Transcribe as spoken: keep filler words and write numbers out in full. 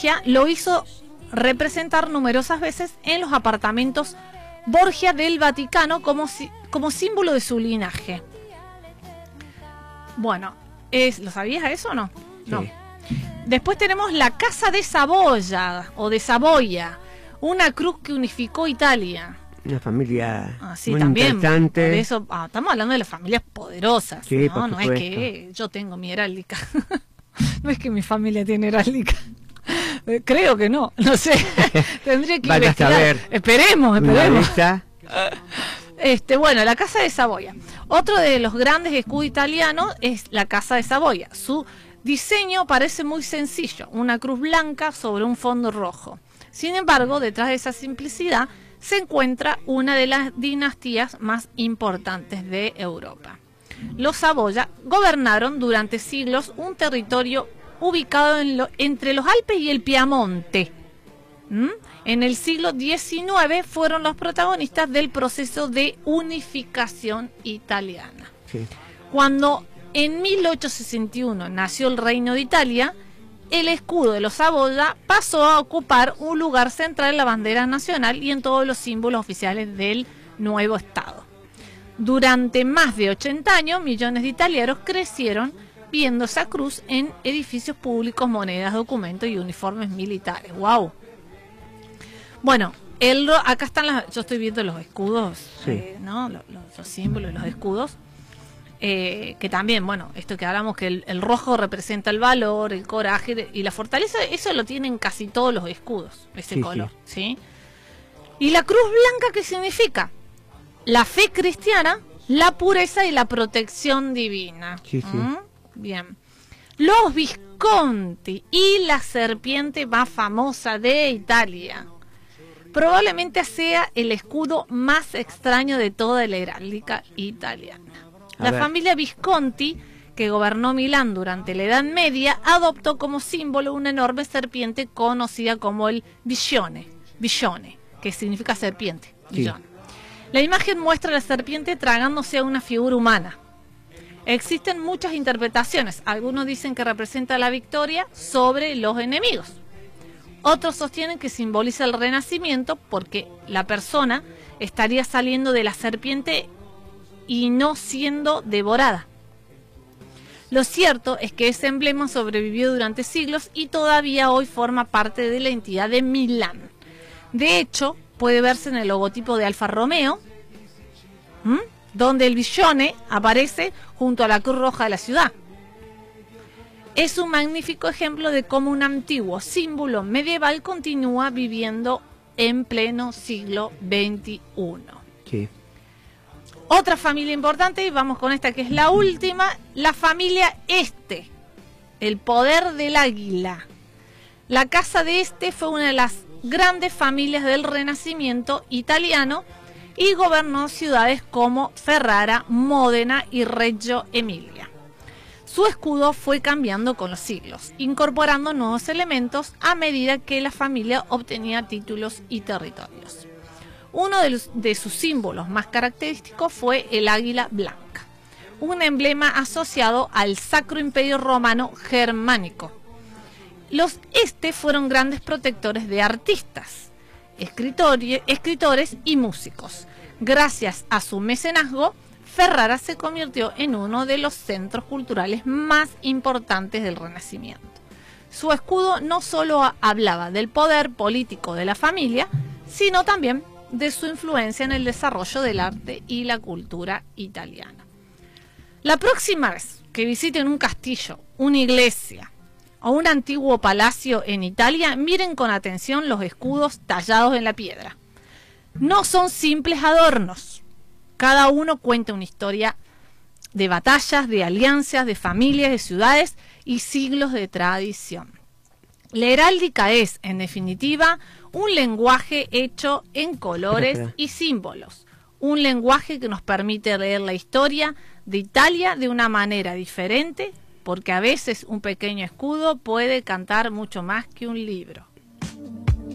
monarquía lo hizo representar numerosas veces en los apartamentos Borgia del Vaticano como, si, como símbolo de su linaje. Bueno, es, ¿lo sabías eso o no? Sí. No. Después tenemos la Casa de Saboya o de Saboya, una cruz que unificó Italia. Una familia Ah, sí, muy también. importante. Por eso, ah, estamos hablando de las familias poderosas, Sí, ¿no? por No es supuesto. que yo tengo mi heráldica. No es que mi familia tiene heráldica. Eh, Creo que no, no sé. Tendría que Vaya a investigar. saber. Esperemos, Una esperemos. lista. Este, bueno, la Casa de Saboya. Otro de los grandes escudos italianos es la Casa de Saboya. Su diseño parece muy sencillo, una cruz blanca sobre un fondo rojo. Sin embargo, detrás de esa simplicidad se encuentra una de las dinastías más importantes de Europa. Los Saboya gobernaron durante siglos un territorio ubicado en lo, entre los Alpes y el Piamonte. ¿Mm? En el siglo diecinueve fueron los protagonistas del proceso de unificación italiana. Sí. Cuando en mil ochocientos sesenta y uno nació el Reino de Italia, el escudo de los Saboya pasó a ocupar un lugar central en la bandera nacional y en todos los símbolos oficiales del nuevo Estado. Durante más de ochenta años, millones de italianos crecieron viendo esa cruz en edificios públicos, monedas, documentos y uniformes militares. ¡Wow! Bueno, el, acá están las, yo estoy viendo los escudos, Sí. eh, ¿no? Los, los, los símbolos, los escudos. Eh, que también, bueno, esto que hablamos que el, el rojo representa el valor, el coraje y la fortaleza, eso lo tienen casi todos los escudos, ese Sí, color, ¿sí? ¿Y la cruz blanca qué significa? La fe cristiana, la pureza y la protección divina. Sí, sí. ¿Mm? Bien. Los Visconti y la serpiente más famosa de Italia. Probablemente sea el escudo más extraño de toda la heráldica italiana. A La ver. familia Visconti, que gobernó Milán durante la Edad Media, adoptó como símbolo una enorme serpiente conocida como el Visione, Visione, que significa serpiente. Sí. Visione. La imagen muestra a la serpiente tragándose a una figura humana. Existen muchas interpretaciones. Algunos dicen que representa la victoria sobre los enemigos. Otros sostienen que simboliza el renacimiento porque la persona estaría saliendo de la serpiente y no siendo devorada. Lo cierto es que ese emblema sobrevivió durante siglos y todavía hoy forma parte de la entidad de Milán. De hecho, puede verse en el logotipo de Alfa Romeo, ¿m? donde el Visione aparece junto a la Cruz Roja de la ciudad. Es un magnífico ejemplo de cómo un antiguo símbolo medieval continúa viviendo en pleno siglo veintiuno. Sí. Otra familia importante, y vamos con esta que es la última, la familia Este, el poder del águila. La casa de Este fue una de las grandes familias del Renacimiento italiano y gobernó ciudades como Ferrara, Módena y Reggio Emilia. Su escudo fue cambiando con los siglos, incorporando nuevos elementos a medida que la familia obtenía títulos y territorios. Uno de, los, de sus símbolos más característicos fue el águila blanca, un emblema asociado al Sacro Imperio Romano Germánico. Los Este fueron grandes protectores de artistas, escritores, escritores y músicos. Gracias a su mecenazgo, Ferrara se convirtió en uno de los centros culturales más importantes del Renacimiento. Su escudo no solo hablaba del poder político de la familia, sino también de su influencia en el desarrollo del arte y la cultura italiana. La próxima vez que visiten un castillo, una iglesia o un antiguo palacio en Italia, miren con atención los escudos tallados en la piedra. No son simples adornos. Cada uno cuenta una historia de batallas, de alianzas, de familias, de ciudades y siglos de tradición. La heráldica es, en definitiva, un lenguaje hecho en colores y símbolos. Un lenguaje que nos permite leer la historia de Italia de una manera diferente, porque a veces un pequeño escudo puede cantar mucho más que un libro.